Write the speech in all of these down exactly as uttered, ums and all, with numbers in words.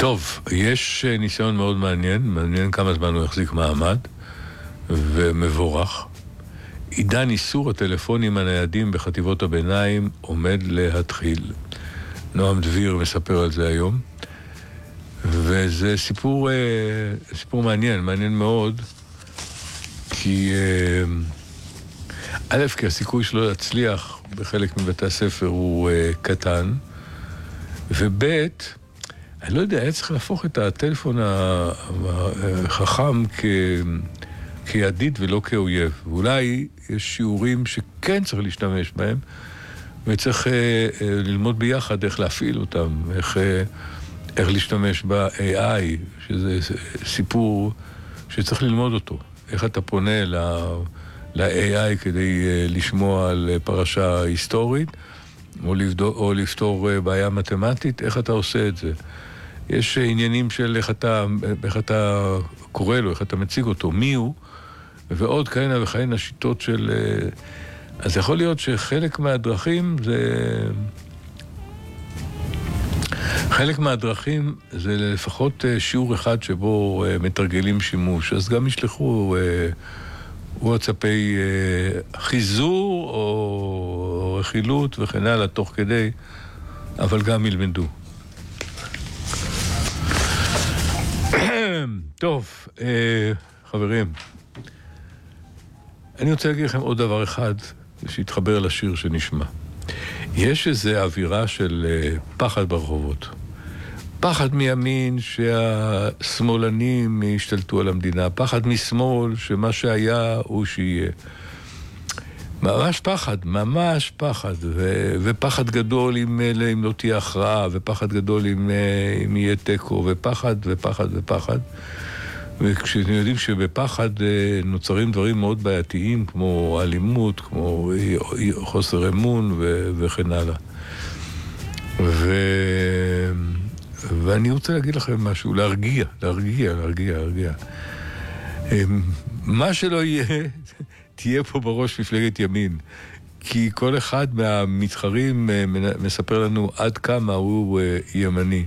טוב, יש ניסיון מאוד מעניין, מעניין כמה זמן הוא יחזיק מעמד, ומבורך. עידן איסור הטלפונים הניידים בחטיבות הביניים עומד להתחיל. נועם דביר מספר על זה היום, וזה סיפור, סיפור מעניין, מעניין מאוד, כי א', כי הסיכוי שלו להצליח בחלק מבתי הספר הוא קטן, וב', אני לא יודע, היה צריך להפוך את הטלפון החכם כ... כידיד ולא כאויב. ואולי יש שיעורים שכן צריך להשתמש בהם, וצריך אה, אה, ללמוד ביחד איך להפעיל אותם, איך, אה, איך להשתמש ב-איי איי, שזה סיפור שצריך ללמוד אותו. איך אתה פונה ל-איי איי כדי אה, לשמוע על פרשה היסטורית, או, לבדור, או לפתור אה, בעיה מתמטית, איך אתה עושה את זה. יש עניינים של איך אתה, איך אתה קורא לו, איך אתה מציג אותו, מי הוא, ועוד כהנה וכהנה שיטות של... אז יכול להיות שחלק מהדרכים זה... חלק מהדרכים זה לפחות שיעור אחד שבו מתרגלים שימוש, אז גם ישלחו וואטסאפי חיזור או רכילות וכן הלאה תוך כדי, אבל גם ילמדו. טוב, חברים, אני רוצה להגיד לכם עוד דבר אחד שהתחבר לשיר שנשמע. יש איזו אווירה של פחד ברחובות. פחד מימין שהשמאלנים השתלטו על המדינה, פחד משמאל שמה שהיה הוא שיהיה. ממש פחד, ממש פחד, ו- ופחד גדול אם, אם לא תהיה הכרעה, ופחד גדול אם, אם יהיה טקו, ופחד ופחד ופחד. וכשאתם יודעים שבפחד נוצרים דברים מאוד בעייתיים, כמו אלימות, כמו חוסר אמון ו- וכן הלאה. ו... ואני רוצה להגיד לכם משהו, להרגיע, להרגיע, להרגיע, להרגיע. מה שלא יהיה, תהיה פה בראש מפלגת ימין. כי כל אחד מהמתחרים מספר לנו עד כמה הוא ימני.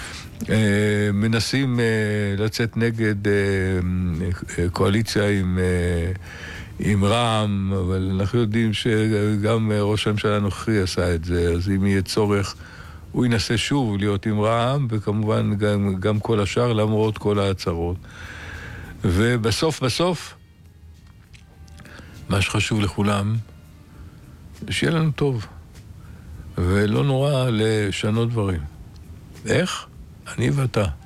מנסים לצאת נגד קואליציה עם, עם רע"מ, אבל אנחנו יודעים שגם ראש הממשלה הנוכחי עשה את זה, אז אם יהיה צורך, הוא ינסה שוב להיות עם רע"מ, וכמובן גם, גם כל השאר, למרות כל ההצהרות. ובסוף, בסוף, מה שחשוב לכולם, שיהיה לנו טוב, ולא נורא לשנות דברים. איך? אני ואתה.